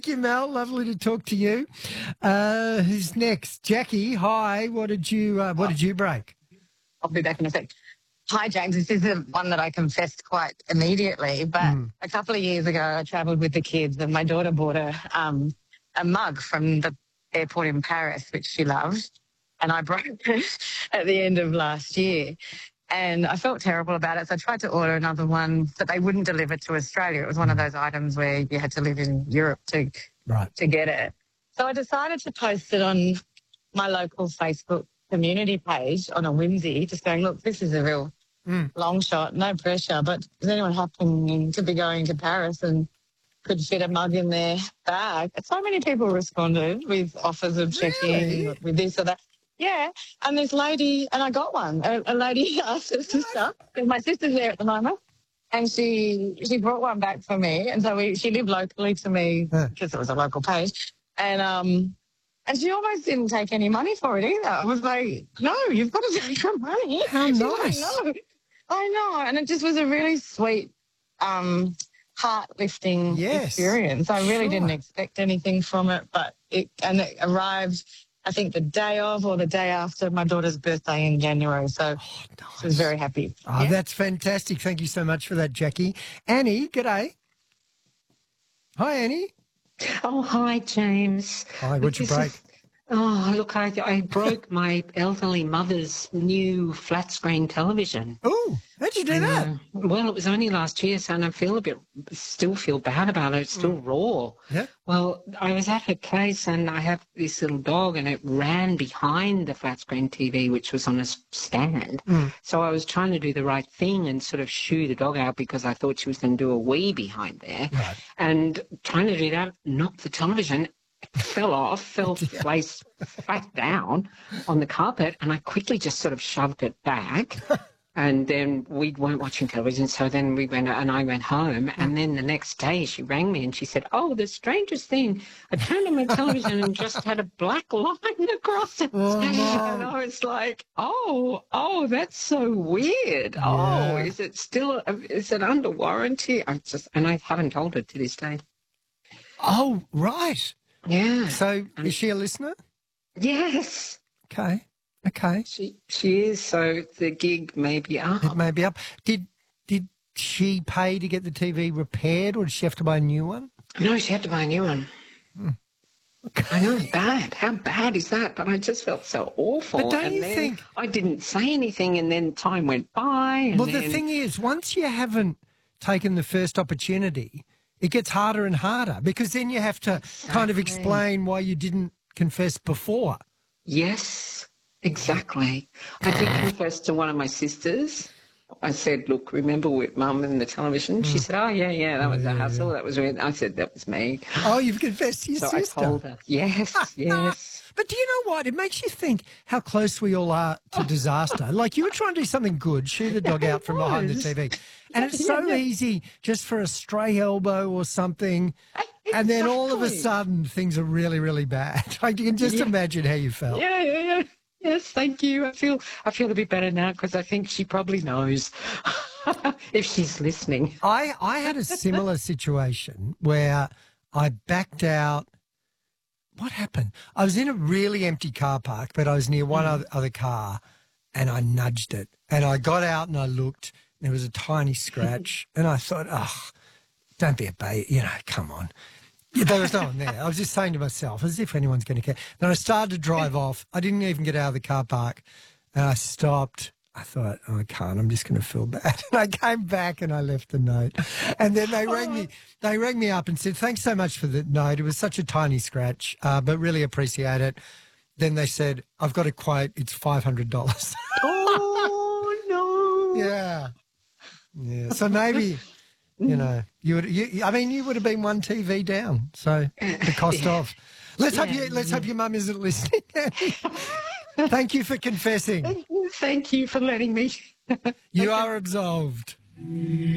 Thank you, Mel. Lovely to talk to you. Who's next? Jackie, hi. What did you break? I'll be back in a sec. Hi, James. This is the one that I confessed quite immediately. But a couple of years ago, I travelled with the kids, and my daughter bought a mug from the airport in Paris, which she loved, and I broke it at the end of last year. And I felt terrible about it, so I tried to order another one, but they wouldn't deliver to Australia. It was one of those items where you had to live in Europe to get it. So I decided to post it on my local Facebook community page on a whimsy, just going, look, this is a real long shot, no pressure, but is anyone happening to be going to Paris and could fit a mug in their bag? So many people responded with offers of checking with this or that. Yeah, and this lady, and I got one. A lady asked her sister, because my sister's there at the moment, and she brought one back for me. And so she lived locally to me because it was a local page. And she almost didn't take any money for it either. I was like, no, you've got to take your money. How nice. Like, no. I know. And it just was a really sweet, heart-lifting experience. I really didn't expect anything from it, but it arrived, I think, the day of or the day after my daughter's birthday in January. So I was very happy. Oh, that's fantastic. Thank you so much for that, Jackie. Annie, g'day. Hi, Annie. Oh, hi, James. Hi, what'd you break? Look, I broke my elderly mother's new flat screen television. Oh, how'd you do that? Well, it was only last year, so I still feel bad about it. It's still raw. Yeah. Well, I was at her place and I have this little dog and it ran behind the flat screen TV, which was on a stand. So I was trying to do the right thing and sort of shoo the dog out because I thought she was going to do a wee behind there. Right. And trying to do that, knocked the television, fell face flat down on the carpet, and I quickly just sort of shoved it back. And then we weren't watching television, so then I went home, and then the next day she rang me and she said, oh, the strangest thing, I turned on my television and just had a black line across it. Oh, no. And I was like, oh, that's so weird. Yeah. Oh, is it under warranty? And I haven't told her to this day. Oh, right. Yeah. So is she a listener? Yes. Okay. She is, so the gig may be up. It may be up. Did she pay to get the TV repaired, or did she have to buy a new one? No, she had to buy a new one. Okay. I know, bad. How bad is that? But I just felt so awful. But don't you think... I didn't say anything, and then time went by. And well, the thing is, once you haven't taken the first opportunity, it gets harder and harder because then you have to kind of explain why you didn't confess before. Yes, exactly. I did confess to one of my sisters. I said, look, remember with Mum and the television? She said, oh, yeah, that was a hassle. That was weird. I said, that was me. Oh, you've confessed to your sister? So I told her. Yes, yes. But do you know what? It makes you think how close we all are to disaster. Like, you were trying to do something good, shoot a dog out from behind the TV. And it's so easy just for a stray elbow or something. And then all of a sudden things are really, really bad. Like, you can just imagine how you felt. Yeah. Yes, thank you. I feel a bit better now because I think she probably knows if she's listening. I had a similar situation where I backed out. What happened? I was in a really empty car park, but I was near one other car, and I nudged it. And I got out and I looked, and there was a tiny scratch. And I thought, don't be a baby, come on. There was no one there. I was just saying to myself, as if anyone's going to care. Then I started to drive off. I didn't even get out of the car park. And I stopped. I thought, I can't. I'm just going to feel bad. And I came back and I left a note. And then they rang me. They rang me up and said, thanks so much for the note. It was such a tiny scratch, but really appreciate it. Then they said, I've got a quote. It's $500. Oh, no. Yeah. So maybe... you would have been one TV down. So the cost of. Let's hope your mum isn't listening. Thank you for confessing. Thank you for letting me. You are absolved.